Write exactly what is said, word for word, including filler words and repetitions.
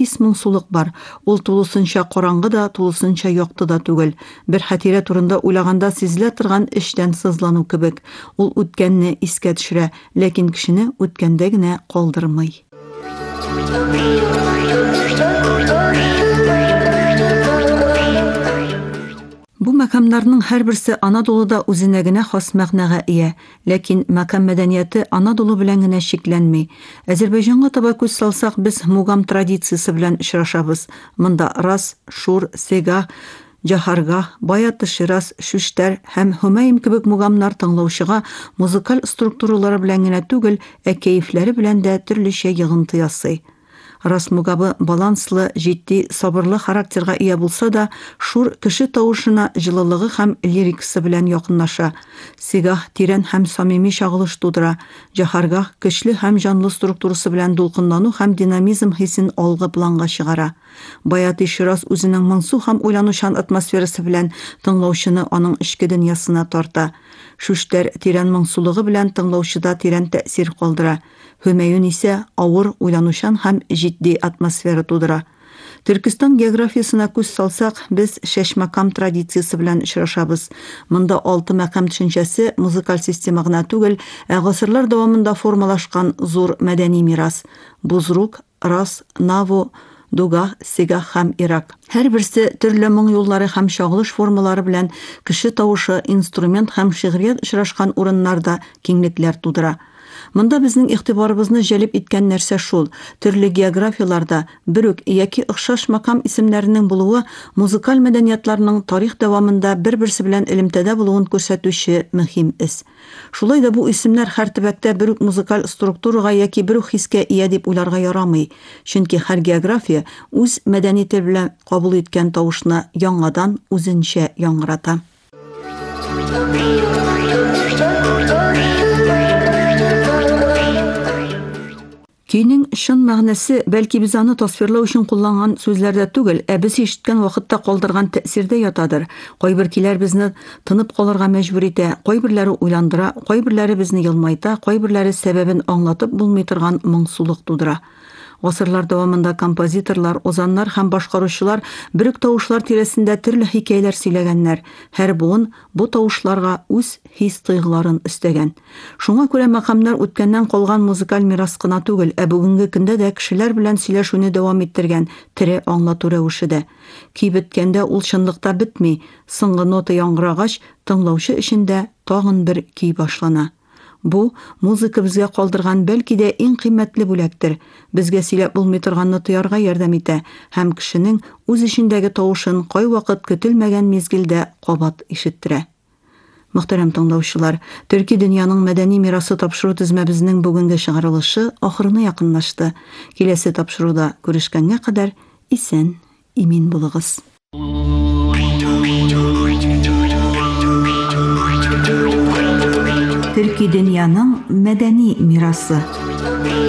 хис моңсулык бар. Ул тулысынча караңгы да, тулысынча якты да түгел. Бер хатирә турында уйлаганда сизелә торган эчтән сызлану кебек. Ул үткәнне искә төшерә, ләкин кешене үткәндә генә калдырмый. Бу мәкамнарның һәрберсе Анадолуда үзенә генә хас мәгънәгә ия, ләкин мәкам мәдәнияте Анадолу белән генә шикләнми. Азәрбайҗанга таба күз салсак, без мугам традициясе белән очрашабыз. Монда Рас, Шур, Сега, Җаһарга, Баяты Шираз, Шүштәр һәм Хөмәйм кебек мугамнар тыңлаучыга музыкаль структуралары белән генә түгел, ә кәефләре белән дә төрлечә йогынты ясый. Рас мугабы баланслы, җитди, сабырлы характерга ия булса да, Шур кеше тавышына җылылыгы һәм лирикасы белән якынлаша. Сигах тирән һәм самими чагылыш тудыра. Җаһарга көчле һәм җанлы структурасы белән дулкынлану һәм динамизм хисен алгы планга чыгара. Баяты Шираз үзенең моңсу һәм уйланучан атмосферасы белән тыңлаучыны аның эчке дөньясына тарта. Шүштәр тирән моңсулыгы белән тыңлаучыда тирән тәэсир калдыра. Хөмәйүн исә авыр, уйланучан һәм җитди атмосфера тудыра. Төркстан географиясына күз салсак, без шәш макам традициясе белән очрашабыз. Монда алты макам төшенчәсе музыкаль система гына түгел, ә гасырлар дәвамында формалашкан зур мәдәни мирас. Бузрук, Рас, Наву, Дуга, Сега һәм Ирак. Һәр берсе төрле моң юллары һәм чагылыш формалары белән кеше тавышы, инструмент һәм шигърият очрашкан урыннарда киңлекләр тудыра. Монда безнең игътибарыбызны җәлеп иткән нәрсә шул: төрле географияларда бер үк яки охшаш макам исемнәренең булуы музыкаль мәдәниятларның тарих дәвамында бер-берсе белән элемтәдә булуын күрсәтүче мөһим эз. Шулай да бу исемнәр һәр төбәктә бер үк музыкаль структурага яки бер үк хискә ия дип уйларга ярамый, чөнки һәр география үз мәдәни тел белән кабул иткән тавышны яңадан үзенчә яңгырата. Көйнең шын мәгънәсе бәлки без аны тасвирлау өчен кулланган сүзләрдә түгел, ә без ишеткән вакытта калдырган тәэсирдә ятадыр. Кайбер көйләр безне тынып калырга мәҗбүр итә, кайберләре уйландыра, кайберләре безне елмайта, кайберләре сәбәбен аңлатып булмый торган моңсулык тудыра. Гасырлар дәвамында композиторлар, озаннар һәм башкаручылар бер үк тавышлар тирәсендә төрле хикәяләр сөйләгәннәр. Һәр буын бу тавышларга үз хис-тойгыларын өстәгән. Шуңа күрә макамнар үткәннән калган музыкаль мирас кына түгел, ә бүгенге көндә дә кешеләр белән сөйләшүне дәвам иттергән тере аңлату рәвешедә. Көй беткәндә ул чынлыкта бетми, соңгы нота яңгырагач, тыңлаучы эчендә тагын бер көй башлана. Бу музыка безгә калдырган бәлки дә иң кыйммәтле бүләктер. Безгә сөйләп булмый торганны тоярга ярдәм итә һәм кешенең үз эчендәге тавышын кайвакыт көтелмәгән мизгелдә кабат ишеттерә. Мөхтәрәм тыңлаучылар, төрки дөньяның мәдәни мирасы тапшыру тезмәбезнең бүгенге чыгарылышы ахырына якынлашты. Киләсе тапшыруда күрешкәнгә кадәр исән, имин булыгыз. Төрки дөньяның мәдәни мирасы.